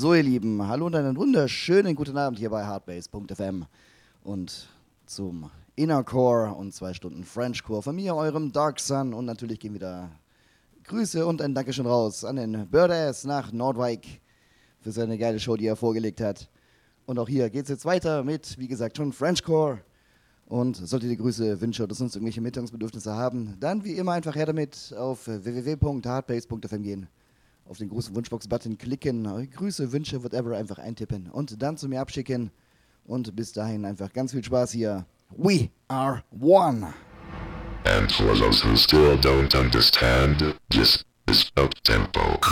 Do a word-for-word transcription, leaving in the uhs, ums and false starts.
So, ihr Lieben, hallo und einen wunderschönen guten Abend hier bei hardbase punkt f m und zum Inner Core und zwei Stunden French Core von mir, eurem Dark Sun, und natürlich gehen wieder Grüße und ein Dankeschön raus an den Birdass nach Nordwijk für seine geile Show, die er vorgelegt hat. Und auch hier geht es jetzt weiter mit, wie gesagt, schon French Core. Und solltet ihr Grüße, Wünsche oder sonst irgendwelche Mitteilungsbedürfnisse haben, dann wie immer einfach her damit auf w w w punkt hardbase punkt f m gehen. Auf den großen Wunschbox-Button klicken, Grüße, Wünsche, whatever, einfach eintippen und dann zu mir abschicken. Und bis dahin einfach ganz viel Spaß hier. We are one. And for those who still don't understand, this is up-tempo.